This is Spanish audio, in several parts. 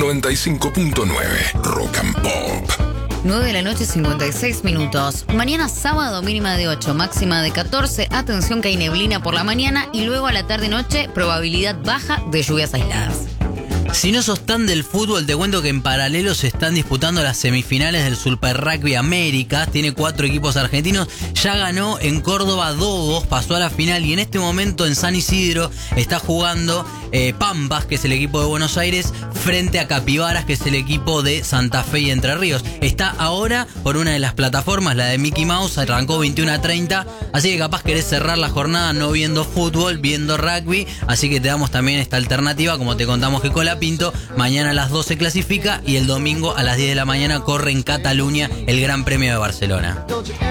95.9 Rock and Pop. 9 de la noche, 56 minutos. Mañana sábado, mínima de 8, máxima de 14. Atención que hay neblina por la mañana y luego a la tarde-noche, probabilidad baja de lluvias aisladas. Si no sos tan del fútbol, te cuento que en paralelo se están disputando las semifinales del Super Rugby Américas. Tiene 4 equipos argentinos. Ya ganó en Córdoba Dogos, pasó a la final y en este momento en San Isidro está jugando Pampas, que es el equipo de Buenos Aires, frente a Capibaras, que es el equipo de Santa Fe y Entre Ríos. Está ahora por una de las plataformas, la de Mickey Mouse, arrancó 21:30. Así que capaz querés cerrar la jornada no viendo fútbol, viendo rugby. Así que te damos también esta alternativa, como te contamos que Colapinto mañana a las 12 clasifica y el domingo a las 10 de la mañana corre en Cataluña el Gran Premio de Barcelona.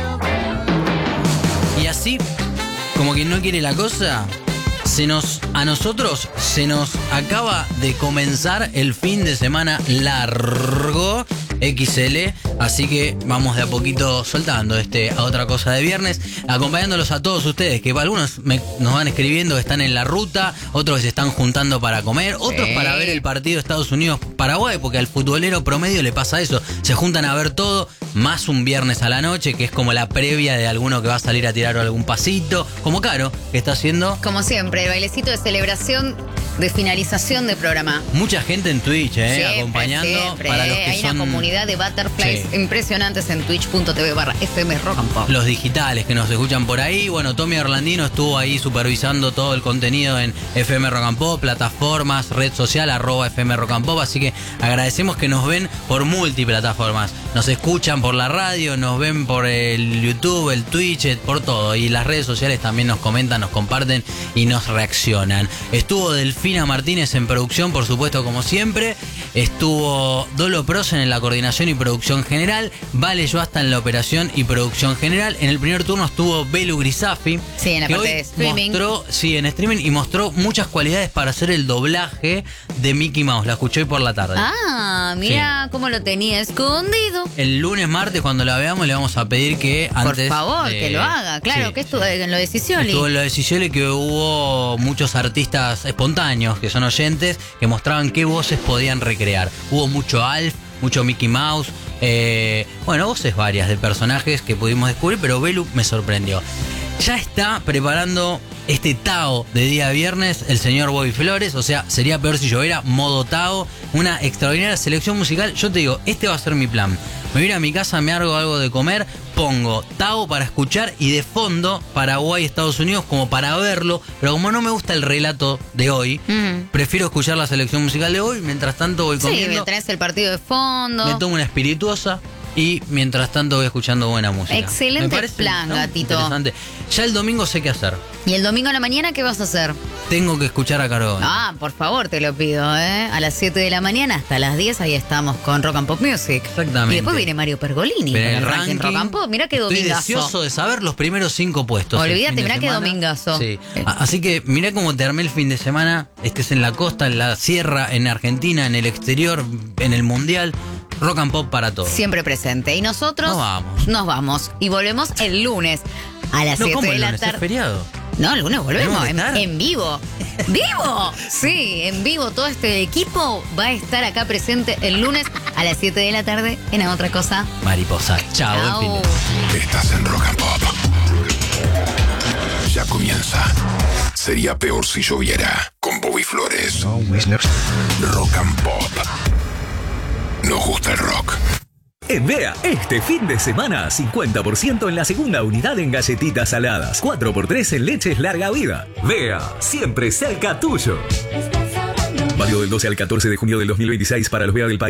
Y así, como quien no quiere la cosa, a nosotros se nos acaba de comenzar el fin de semana largo XL, así que vamos de a poquito soltando a otra cosa de viernes, acompañándolos a todos ustedes, que algunos nos van escribiendo que están en la ruta, otros que se están juntando para comer, otros para ver el partido de Estados Unidos-Paraguay, porque al futbolero promedio le pasa eso, se juntan a ver todo, más un viernes a la noche, que es como la previa de alguno que va a salir a tirar algún pasito, como Caro, que está haciendo... Como siempre, el bailecito de celebración de finalización de programa. Mucha gente en Twitch, siempre, acompañando. Siempre, para los que hay una comunidad de butterflies impresionantes en twitch.tv/FM Rock and Pop. Los digitales que nos escuchan por ahí. Bueno, Tommy Orlandino estuvo ahí supervisando todo el contenido en FM Rock and Pop, plataformas, red social, @FM Rock and Pop. Así que agradecemos que nos ven por multiplataformas. Nos escuchan por la radio, nos ven por el YouTube, el Twitch, por todo. Y las redes sociales también nos comentan, nos comparten y nos reaccionan. Estuvo Delfina Martínez en producción, por supuesto, como siempre. Estuvo Dolo Prosen en la coordinación y producción general. Vale Yoasta en la operación y producción general. En el primer turno estuvo Belu Grisafi. Sí, en la parte de streaming. En streaming, y mostró muchas cualidades para hacer el doblaje de Mickey Mouse. La escuché hoy por la tarde. Ah, mira cómo lo tenía escondido. El lunes, martes, cuando la veamos, le vamos a pedir que antes... Por favor, que lo haga. Claro, que estuvo en lo de Sicioli. Estuvo en lo de Sicioli, que hubo muchos artistas espontáneos, que son oyentes, que mostraban qué voces podían recrear. Hubo mucho Alf, mucho Mickey Mouse, voces varias de personajes que pudimos descubrir, pero Belu me sorprendió. Ya está preparando este Tao de día viernes el señor Bobby Flores, o sea, sería peor si lloviera, modo Tao, una extraordinaria selección musical. Yo te digo, este va a ser mi plan. Me voy a ir a mi casa, me hago algo de comer, pongo Tao para escuchar y de fondo Paraguay, Estados Unidos, como para verlo, pero como no me gusta el relato de hoy, prefiero escuchar la selección musical de hoy, mientras tanto voy comiendo. Sí, tenés el partido de fondo. Me tomo una espirituosa y mientras tanto voy escuchando buena música. Excelente plan, ¿no? Gatito. Interesante. Ya el domingo sé qué hacer. ¿Y el domingo a la mañana qué vas a hacer? Tengo que escuchar a Caro. Ah, por favor, te lo pido, A las 7 de la mañana hasta las 10 ahí estamos con Rock and Pop Music. Exactamente. Y después viene Mario Pergolini con el ranking Rock and Pop. Mirá qué domingazo. Estoy deseoso de saber los primeros 5 puestos. Olvídate, mirá qué domingazo. Sí. Así que mirá cómo te armé el fin de semana. Estés en la costa, en la sierra, en Argentina, en el exterior, en el mundial. Rock and Pop para todos. Siempre presente. Y nosotros nos vamos. Y volvemos el lunes a las 7 de la tarde. ¿Es feriado? No, el lunes volvemos en vivo. ¿Vivo? Sí, en vivo. Todo este equipo va a estar acá presente el lunes a las 7 de la tarde en Otra Cosa Mariposa. Chao. Estás en Rock and Pop. Ya comienza. Sería peor si lloviera. Con Bobby Flores. Rock and Pop. Nos gusta el rock. En Vea, este fin de semana, 50% en la segunda unidad en galletitas saladas, 4x3 en leches larga vida. Vea, siempre cerca tuyo. Válido del 12 al 14 de junio del 2026 para los Vea del país.